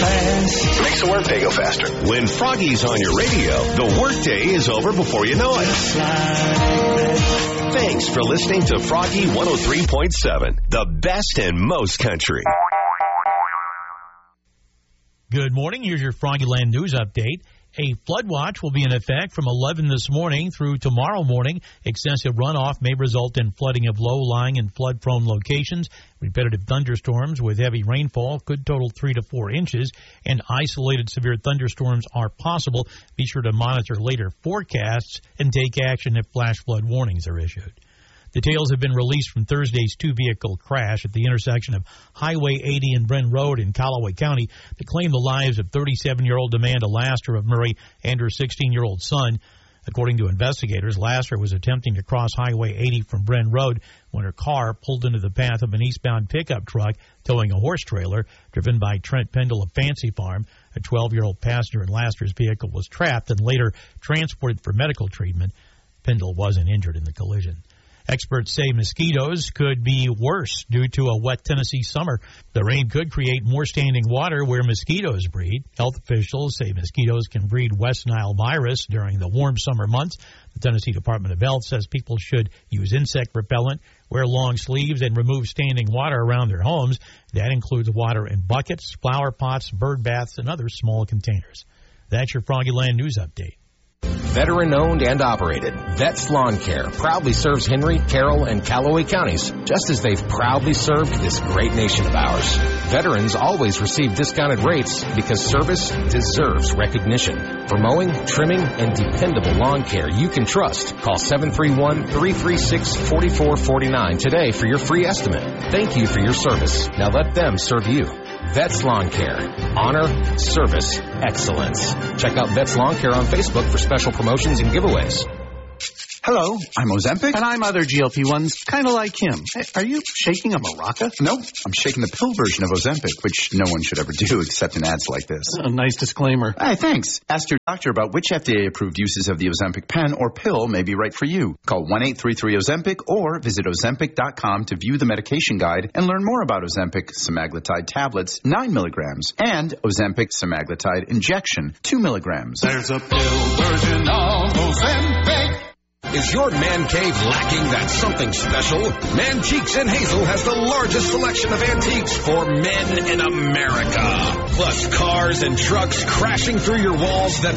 fast. Makes the workday go faster. When Froggy's on your radio, the workday is over before you know it. Thanks for listening to Froggy 103.7, the best and most country. Good morning. Here's your Froggyland News Update. A flood watch will be in effect from 11 this morning through tomorrow morning. Excessive runoff may result in flooding of low-lying and flood-prone locations. Repetitive thunderstorms with heavy rainfall could total 3 to 4 inches, and isolated severe thunderstorms are possible. Be sure to monitor later forecasts and take action if flash flood warnings are issued. Details have been released from Thursday's two-vehicle crash at the intersection of Highway 80 and Bren Road in Callaway County that claimed the lives of 37-year-old Amanda Laster of Murray and her 16-year-old son. According to investigators, Laster was attempting to cross Highway 80 from Bren Road when her car pulled into the path of an eastbound pickup truck towing a horse trailer driven by Trent Pendle of Fancy Farm. A 12-year-old passenger in Laster's vehicle was trapped and later transported for medical treatment. Pendle wasn't injured in the collision. Experts say mosquitoes could be worse due to a wet Tennessee summer. The rain could create more standing water where mosquitoes breed. Health officials say mosquitoes can breed West Nile virus during the warm summer months. The Tennessee Department of Health says people should use insect repellent, wear long sleeves, and remove standing water around their homes. That includes water in buckets, flower pots, bird baths, and other small containers. That's your Froggyland News Update. Veteran-owned and operated, Vets Lawn Care proudly serves Henry, Carroll, and Callaway counties, just as they've proudly served this great nation of ours. Veterans always receive discounted rates because service deserves recognition. For mowing, trimming, and dependable lawn care you can trust, call 731-336-4449 today for your free estimate. Thank you for your service. Now let them serve you. Vets Lawn Care. Honor, service, excellence. Check out Vets Lawn Care on Facebook for special promotions and giveaways. Hello, I'm Ozempic. And I'm other GLP-1s, kind of like him. Hey, are you shaking a maraca? No, I'm shaking the pill version of Ozempic, which no one should ever do except in ads like this. A nice disclaimer. Hey, thanks. Ask your doctor about which FDA-approved uses of the Ozempic pen or pill may be right for you. Call 1-833-OZEMPIC or visit Ozempic.com to view the medication guide and learn more about Ozempic semaglutide tablets, 9 milligrams, and Ozempic semaglutide injection, 2 milligrams. There's a pill version of Ozempic. Is your man cave lacking that something special? Man Cheeks in Hazel has the largest selection of antiques for men in America. Plus cars and trucks crashing through your walls that